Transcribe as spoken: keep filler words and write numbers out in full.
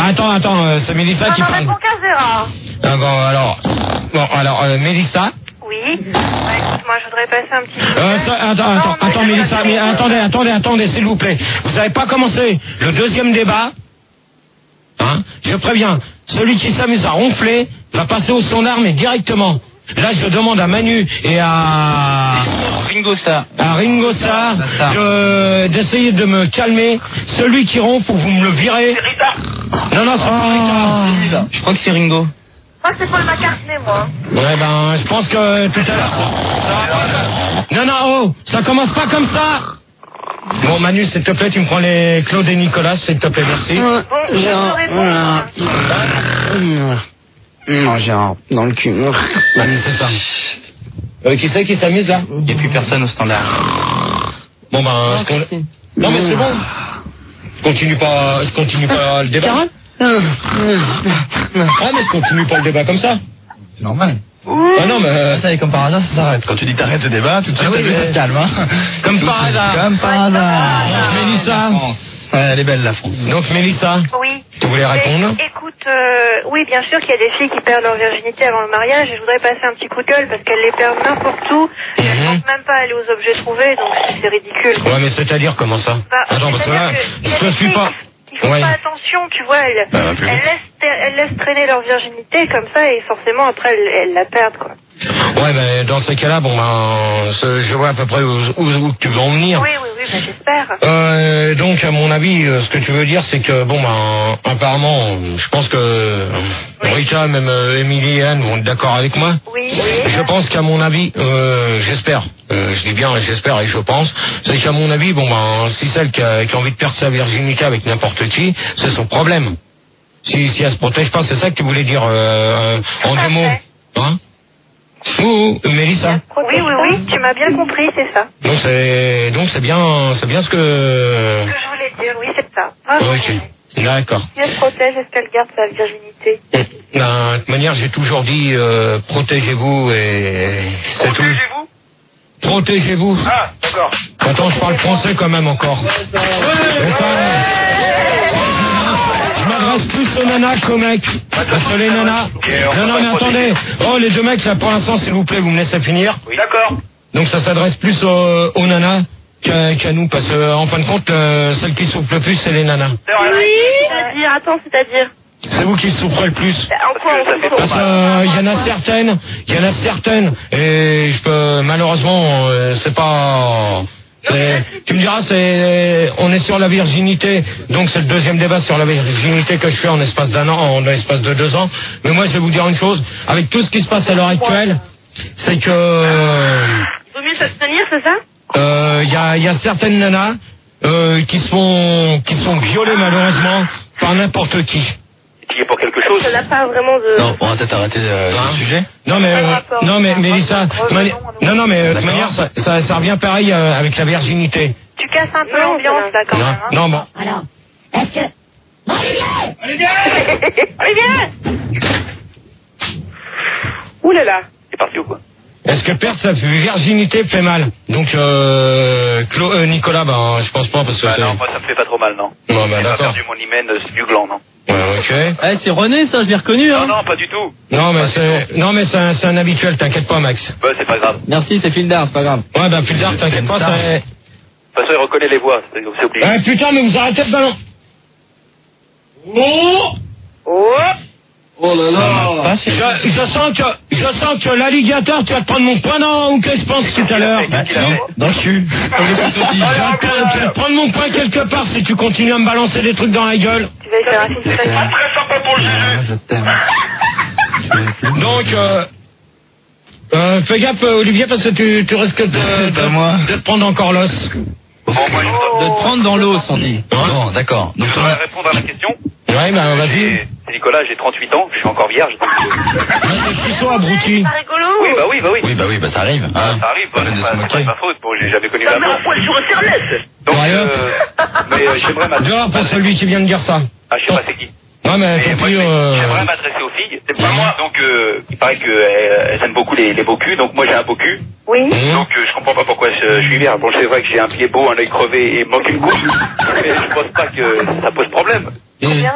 attends, attends, euh, c'est Mélissa non, qui non, parle. réponds Casera. Ah bon, alors, bon, alors, euh, Mélissa. Oui. Bah, écoute, moi, je voudrais passer un petit coup. Euh, attends, attends, attends, attends, Mélissa, mais attendez, attendez, attendez, s'il vous plaît. Vous n'avez pas commencé le deuxième débat. Hein? Je préviens, celui qui s'amuse à ronfler va passer au standard, mais directement. Là, je demande à Manu et à Ringo Starr, à Ringo Starr de, d'essayer de me calmer. Celui qui ronfle, vous me le virez. C'est Rita. Non, non, c'est pas Rita. Je crois que c'est Ringo. Je crois que c'est Paul McCartney, moi. Ouais, ben, je pense que tout à l'heure. Ça... Non, non, oh, ça commence pas comme ça. Bon, Manu, s'il te plaît, tu me prends les Claude et Nicolas, s'il te plaît, merci. Bon, je te réponds. Non, j'ai un dans le cul. Manu, c'est ça. Euh, qui c'est qui s'amuse là? Il n'y a plus personne au standard. Bon, ben, je con... non, mais c'est bon. Je continue pas, je continue pas le débat. Ah, mais je continue pas le débat comme ça. C'est normal. Ah non, mais Ça y est, comme par hasard, ça s'arrête. Quand tu dis t'arrêtes le débat, tout de suite, Ah oui, t'as vu, mais- ça se calme. Hein. comme par hasard. Comme par hasard. Mélissa. Ouais, elle est belle, la France. Donc, Mélissa, Oui. tu voulais répondre? Mais, écoute, euh, oui, bien sûr qu'il y a des filles qui perdent leur virginité avant le mariage et je voudrais passer un petit coup de gueule parce qu'elles les perdent n'importe où. Elles ne Mhm. pensent même pas aller aux objets trouvés, donc c'est c'est ridicule. Ouais, mais c'est-à-dire comment ça? Bah, Attends, parce que là, c'est-à-dire qu'il y a je te des suis filles pas. qui font Ouais. pas attention, tu vois, elles, Bah, va plus elles, vite. laissent, elles laissent traîner leur virginité comme ça et forcément après elles, elles la perdent, quoi. Ouais, ben dans ces cas-là, bon ben, ce- je vois à peu près où, où, où tu veux en venir. Oui, oui, oui, bah, j'espère. Euh, donc, à mon avis, euh, ce que tu veux dire, c'est que, bon, ben, apparemment, euh, je pense que euh, Rita, même euh, Émilie et Anne vont être d'accord avec moi. Oui, Je pense qu'à mon avis, euh, j'espère, euh, je dis bien j'espère et je pense, c'est qu'à mon avis, bon, ben, si celle qui a, qui a envie de perdre sa virginité avec n'importe qui, c'est son problème. Si, si elle se protège pas, c'est ça que tu voulais dire euh, en deux mots, hein? Ouh, ouh, Mélissa. Oui, oui, oui, tu m'as bien compris, c'est ça. Donc c'est donc c'est bien c'est bien ce que. Ce que je voulais dire, oui, c'est ça. Bravo. Ok, d'accord. Si elle se protège, est-ce qu'elle garde sa virginité? Ben, de toute manière, j'ai toujours dit euh, protégez-vous et c'est tout. Protégez-vous. Protégez-vous. Ah, d'accord. Attends, je parle français quand même encore. Mais ça, je m'adresse plus aux nanas qu'aux mecs. Parce que les nanas. Non, non, mais attendez. Oh, les deux mecs, là, pour l'instant, s'il vous plaît, vous me laissez finir. Oui, d'accord. Donc ça s'adresse plus aux, aux nanas qu'à, qu'à nous, parce que en fin de compte, euh, celles qui souffrent le plus, c'est les nanas. C'est vrai. C'est-à-dire, attends, c'est-à-dire? C'est vous qui souffrez le plus. En quoi Parce que ça on fait se Parce qu'il y en a certaines, il y en a certaines, et je peux, malheureusement, euh, c'est pas... c'est- tu me diras, c'est, on est sur la virginité, donc c'est le deuxième débat sur la virginité que je fais en espace d'un an, en espace de deux ans. Mais moi, je vais vous dire une chose, avec tout ce qui se passe à l'heure actuelle, c'est que Il vaut mieux s'abstenir, c'est ça? euh, il y a, il y a certaines nanas euh, qui se font, qui se font violer malheureusement par n'importe qui. Qui est pour quelque chose. Ça n'a pas vraiment de... Non, on va peut-être arrêter euh, Hein le sujet. Non mais Pas de euh, rapport. non mais Mélissa, de mani- non non mais euh, de toute D'accord. manière ça, ça, ça revient pareil euh, avec la virginité. Tu casses un peu l'ambiance, là, quand Non, même. Hein. non bon. Alors, est-ce que... Olivier! Ouh là là. C'est parti ou quoi? Est-ce que perdre sa virginité fait mal? Donc euh, Clo- euh, Nicolas, ben je pense pas parce que Bah c'est. non, moi ça me fait pas trop mal, non. Bon, bah, J'ai pas d'accord. perdu mon hymen euh, du gland, non. Ouais, ok. Eh, c'est René, ça, je l'ai reconnu, Non, hein. non, pas du tout. Non mais c'est non mais c'est un, c'est un habituel, t'inquiète pas Max. Bah c'est pas grave. De Merci, c'est Fildar, c'est pas grave. Ouais ben plus tard, t'inquiète pas, c'est. toute façon, il reconnaît les voix, c'est c'est obligé. Eh putain mais vous arrêtez le ballon. Oh Oh! Oh là là. je, je sens que je sens que l'alligator tu vas te prendre mon poing dans ou que je pense tout à l'heure. Dans le cul. Comme les couteaux Tu vas, te prendre, tu vas te prendre mon poing quelque part si tu continues à me balancer des trucs dans la gueule. Tu vas y faire un film Très sympa pour le Ah, je t'aime. Donc, euh, euh, fais gaffe euh, Olivier parce que tu, tu risques de, Pas moi. de, de te prendre encore l'os. Bon, moi, je De te prendre dans l'os, on dit. Bon, d'accord. Donc, voudrais répondre à la question. Ouais ben vas-y. J'ai- C'est Nicolas, j'ai trente-huit ans, je suis encore vierge. donc, euh, Qui soit abruti. C'est rigolo! Oui, bah oui, bah oui. oui, bah oui, bah ça arrive. Ah, Hein. ça arrive, Pas bah, peine de c'est se pas, c'est pas moquer. de ma faute. Bon, j'ai jamais connu l'amour. Donc, Ouais, hop. euh, mais euh, j'aimerais m'adresser. Dehors pour celui qui vient de dire ça. Ah, je sais pas c'est qui. Non mais Mais tant moi, pis. je- Euh... j'aimerais m'adresser aux filles. C'est pas moi. Donc, euh, il paraît qu'elles aiment beaucoup les, les beaux culs. Donc, moi, j'ai un beau cul. Oui? Mmh. Donc, euh, je comprends pas pourquoi je, je suis vierge. Bon, c'est vrai que j'ai un pied beau, un œil crevé et manque une couche. Mais je pense pas que ça pose problème. Mmh.